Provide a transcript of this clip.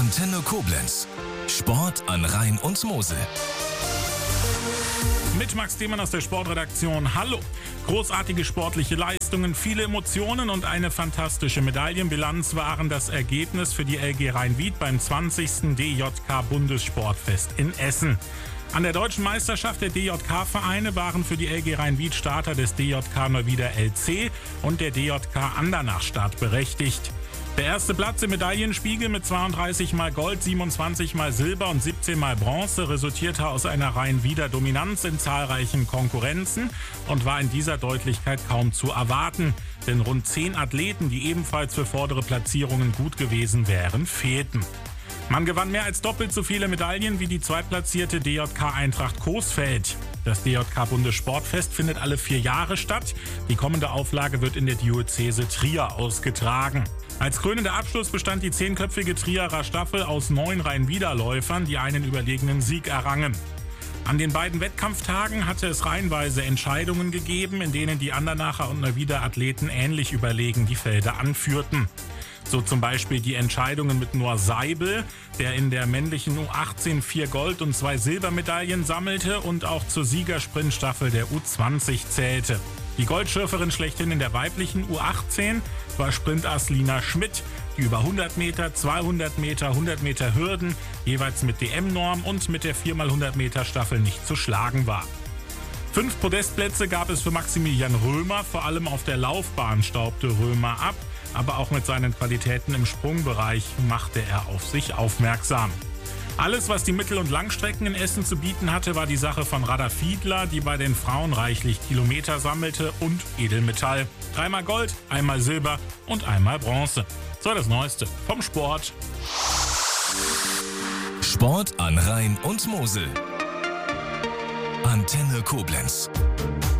Antenne Koblenz. Sport an Rhein und Mosel. Mit Max Thiemann aus der Sportredaktion. Hallo! Großartige sportliche Leistungen, viele Emotionen und eine fantastische Medaillenbilanz waren das Ergebnis für die LG Rhein-Wied beim 20. DJK-Bundessportfest in Essen. An der deutschen Meisterschaft der DJK-Vereine waren für die LG Rhein-Wied Starter des DJK Neuwieder LC und der DJK Andernach startberechtigt. Der erste Platz im Medaillenspiegel mit 32 mal Gold, 27 mal Silber und 17 mal Bronze resultierte aus einer Rhein-Wieder Dominanz in zahlreichen Konkurrenzen und war in dieser Deutlichkeit kaum zu erwarten. Denn rund 10 Athleten, die ebenfalls für vordere Platzierungen gut gewesen wären, fehlten. Man gewann mehr als doppelt so viele Medaillen wie die zweitplatzierte DJK Eintracht Coesfeld. Das DJK-Bundessportfest findet alle 4 Jahre statt. Die kommende Auflage wird in der Diözese Trier ausgetragen. Als krönender Abschluss bestand die 10-köpfige Trierer Staffel aus 9 Rhein-Wieder-Läufern, die einen überlegenen Sieg errangen. An den beiden Wettkampftagen hatte es reihenweise Entscheidungen gegeben, in denen die Andernacher und Neuwieder Athleten ähnlich überlegen die Felder anführten. So zum Beispiel die Entscheidungen mit Noah Seibel, der in der männlichen U18 4 Gold- und 2 Silbermedaillen sammelte und auch zur Siegersprintstaffel der U20 zählte. Die Goldschürferin schlechthin in der weiblichen U18 war Sprintass Lina Schmidt, die über 100 Meter, 200 Meter, 100 Meter Hürden jeweils mit DM-Norm und mit der 4x100 Meter Staffel nicht zu schlagen war. 5 Podestplätze gab es für Maximilian Römer, vor allem auf der Laufbahn staubte Römer ab, aber auch mit seinen Qualitäten im Sprungbereich machte er auf sich aufmerksam. Alles, was die Mittel- und Langstrecken in Essen zu bieten hatte, war die Sache von Radha Fiedler, die bei den Frauen reichlich Kilometer sammelte und Edelmetall. 3-mal Gold, 1-mal Silber und 1-mal Bronze. So das Neueste vom Sport. Sport an Rhein und Mosel. Antenne Koblenz.